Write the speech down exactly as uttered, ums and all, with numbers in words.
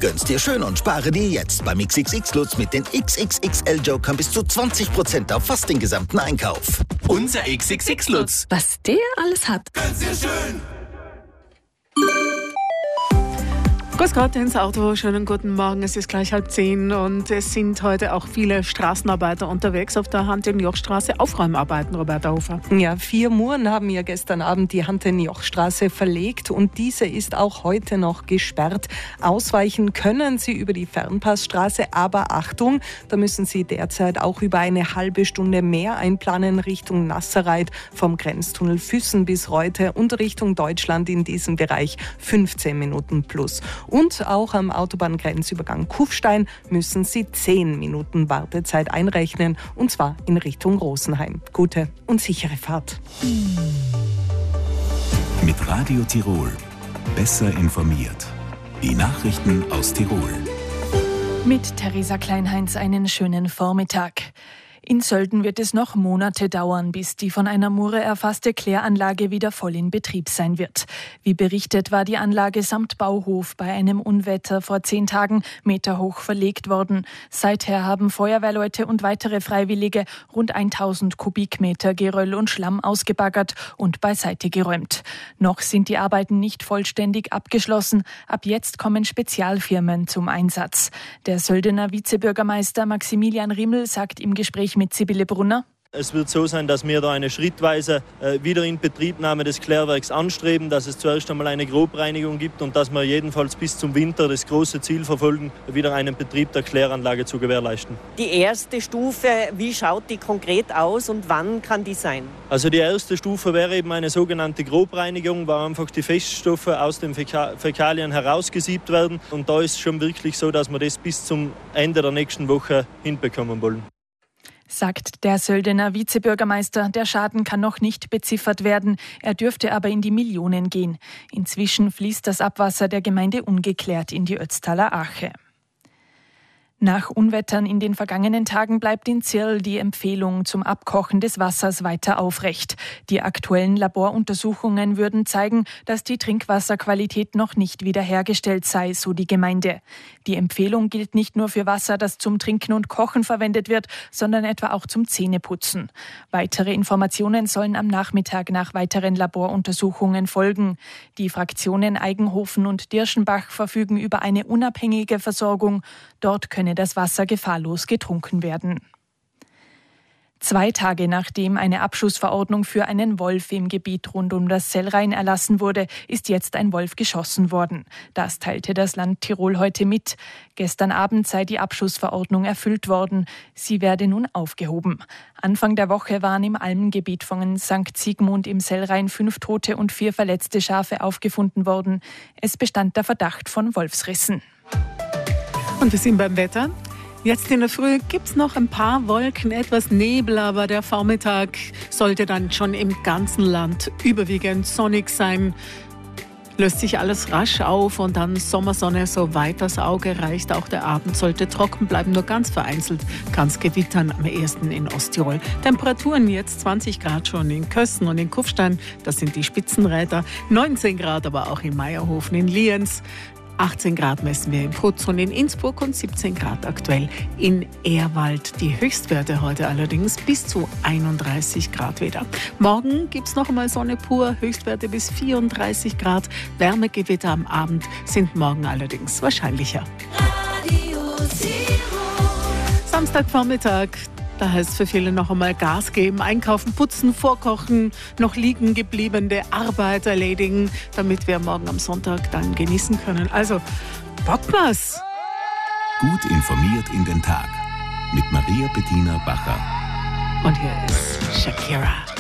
Gönn's dir schön und spare dir jetzt beim X X X-Lutz mit den X X X L-Jokern bis zu zwanzig Prozent auf fast den gesamten Einkauf. Unser X X X-Lutz. Was der alles hat. Gönn's dir schön. Grüß Gott ins Auto, schönen guten Morgen, es ist gleich halb zehn und es sind heute auch viele Straßenarbeiter unterwegs auf der Hand-in-Joch-Straße. Aufräumarbeiten, Roberta Hofer. Ja, vier Muren haben ja gestern Abend die Hand-in-Joch-Straße verlegt und diese ist auch heute noch gesperrt. Ausweichen können Sie über die Fernpassstraße, aber Achtung, da müssen Sie derzeit auch über eine halbe Stunde mehr einplanen Richtung Nasserreit vom Grenztunnel Füssen bis Reute und Richtung Deutschland in diesem Bereich fünfzehn Minuten plus. Und auch am Autobahngrenzübergang Kufstein müssen Sie zehn Minuten Wartezeit einrechnen, und zwar in Richtung Rosenheim. Gute und sichere Fahrt. Mit Radio Tirol. Besser informiert. Die Nachrichten aus Tirol. Mit Theresa Kleinheinz einen schönen Vormittag. In Sölden wird es noch Monate dauern, bis die von einer Mure erfasste Kläranlage wieder voll in Betrieb sein wird. Wie berichtet, war die Anlage samt Bauhof bei einem Unwetter vor zehn Tagen meterhoch verlegt worden. Seither haben Feuerwehrleute und weitere Freiwillige rund tausend Kubikmeter Geröll und Schlamm ausgebaggert und beiseite geräumt. Noch sind die Arbeiten nicht vollständig abgeschlossen. Ab jetzt kommen Spezialfirmen zum Einsatz. Der Söldener Vizebürgermeister Maximilian Rimmel sagt im Gespräch mit Sibylle Brunner: Es wird so sein, dass wir da eine schrittweise äh, Wiederinbetriebnahme des Klärwerks anstreben, dass es zuerst einmal eine Grobreinigung gibt und dass wir jedenfalls bis zum Winter das große Ziel verfolgen, wieder einen Betrieb der Kläranlage zu gewährleisten. Die erste Stufe, wie schaut die konkret aus und wann kann die sein? Also die erste Stufe wäre eben eine sogenannte Grobreinigung, wo einfach die Feststoffe aus den Fäka- Fäkalien herausgesiebt werden. Und da ist es schon wirklich so, dass wir das bis zum Ende der nächsten Woche hinbekommen wollen. Sagt der Söldener Vizebürgermeister, der Schaden kann noch nicht beziffert werden, er dürfte aber in die Millionen gehen. Inzwischen fließt das Abwasser der Gemeinde ungeklärt in die Ötztaler Ache. Nach Unwettern in den vergangenen Tagen bleibt in Zirl die Empfehlung zum Abkochen des Wassers weiter aufrecht. Die aktuellen Laboruntersuchungen würden zeigen, dass die Trinkwasserqualität noch nicht wiederhergestellt sei, so die Gemeinde. Die Empfehlung gilt nicht nur für Wasser, das zum Trinken und Kochen verwendet wird, sondern etwa auch zum Zähneputzen. Weitere Informationen sollen am Nachmittag nach weiteren Laboruntersuchungen folgen. Die Fraktionen Eigenhofen und Dirschenbach verfügen über eine unabhängige Versorgung. Dort können das Wasser gefahrlos getrunken werden. Zwei Tage nachdem eine Abschussverordnung für einen Wolf im Gebiet rund um das Sellrhein erlassen wurde, ist jetzt ein Wolf geschossen worden. Das teilte das Land Tirol heute mit. Gestern Abend sei die Abschussverordnung erfüllt worden. Sie werde nun aufgehoben. Anfang der Woche waren im Almengebiet von Sankt Sigmund im Sellrhein fünf tote und vier verletzte Schafe aufgefunden worden. Es bestand der Verdacht von Wolfsrissen. Und wir sind beim Wetter. Jetzt in der Früh gibt es noch ein paar Wolken, etwas Nebel, aber der Vormittag sollte dann schon im ganzen Land überwiegend sonnig sein. Löst sich alles rasch auf und dann Sommersonne, soweit das Auge reicht. Auch der Abend sollte trocken bleiben, nur ganz vereinzelt kann es gewittern, am ehesten in Osttirol. Temperaturen jetzt zwanzig Grad schon in Kössen und in Kufstein, das sind die Spitzenreiter, neunzehn Grad aber auch in Meierhofen, in Lienz. achtzehn Grad messen wir in Prutz und in Innsbruck und siebzehn Grad aktuell in Ehrwald. Die Höchstwerte heute allerdings bis zu einunddreißig Grad wieder. Morgen gibt es noch einmal Sonne pur, Höchstwerte bis vierunddreißig Grad. Wärmegewitter am Abend sind morgen allerdings wahrscheinlicher. Samstagvormittag. Da heißt es für viele noch einmal Gas geben, einkaufen, putzen, vorkochen, noch liegen gebliebene Arbeit erledigen, damit wir morgen am Sonntag dann genießen können. Also, bockt was! Gut informiert in den Tag mit Maria Bettina Bacher. Und hier ist Shakira.